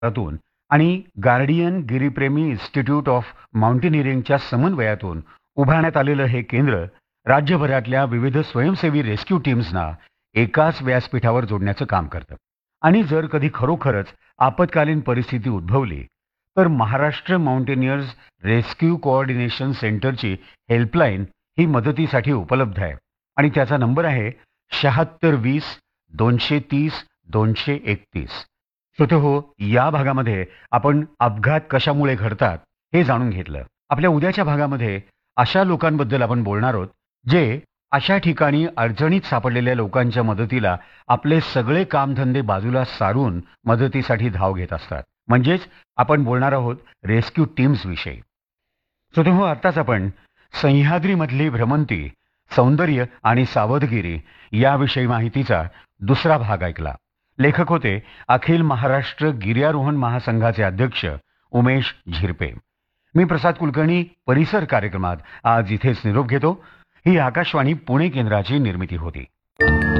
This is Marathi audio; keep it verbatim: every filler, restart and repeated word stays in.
यातून आणि गार्डियन गिरीप्रेमी इन्स्टिट्यूट ऑफ माउंटेनिअरिंगच्या समन्वयातून उभारण्यात आलेलं हे केंद्र राज्यभरातल्या विविध स्वयंसेवी रेस्क्यू टीम्सना एकाच व्यासपीठावर जोडण्याचं काम करतं. आणि जर कधी खरोखरच आपत्कालीन परिस्थिती उद्भवली तर महाराष्ट्र माउंटेनियर्स रेस्क्यू कोऑर्डिनेशन सेंटरची हेल्पलाईन ही मदतीसाठी उपलब्ध आहे आणि त्याचा नंबर आहे शहात्तर वीस दोनशे तीस दोनशे एकतीस. श्रोते हो, या भागामध्ये आपण अपघात कशामुळे घडतात हे जाणून घेतलं. आपल्या उद्याच्या भागामध्ये अशा लोकांबद्दल आपण बोलणार आहोत जे अशा ठिकाणी अडचणीत सापडलेल्या लोकांच्या मदतीला आपले सगळे कामधंदे बाजूला सारून मदतीसाठी धाव घेत असतात. म्हणजेच आपण बोलणार आहोत रेस्क्यू टीम्स विषयी. श्रोते हो, आत्ताच आपण सह्याद्रीमधली भ्रमंती, सौंदर्य आणि सावधगिरी याविषयी माहितीचा दुसरा भाग ऐकला. लेखक होते अखिल महाराष्ट्र गिर्यारोहण महासंघाचे अध्यक्ष उमेश झिरपे. मी प्रसाद कुलकर्णी परिसर कार्यक्रमात आज इथेच निरोप घेतो. ही आकाशवाणी पुणे केंद्राची निर्मिती होती.